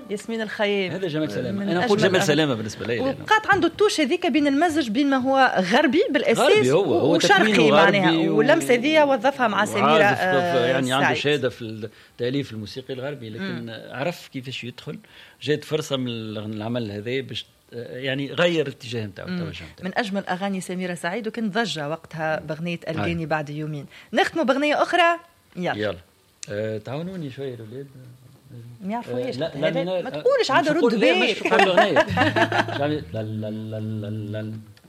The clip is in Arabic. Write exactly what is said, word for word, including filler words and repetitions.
ياسمين الخيام. هذا جمال سلامة، أنا أقول جمال سلامة بالنسبة لي. وبقات عنده التوش هذيك بين المزج بين ما هو غربي بالأساس هو هو وشرقي معناها، واللمسة ذي وظفها مع سميرة آه يعني عنده سعيد. شهادة في التأليف الموسيقي الغربي، لكن م. عرف كيفاش يدخل. جات فرصة من العمل هذا باش يعني غير الاتجاه نتاعو التوجه نتاعو. من أجمل أغاني سميرة سعيد، وكان ضجة وقتها بغنية ألقاني بعد يومين. نختموا بغنية أخرى. يلا يلا أه تعاونوني شوية الأولاد ما يعرفوش. لا لا ما تقولش عاد رد بالك. لا لا لا لا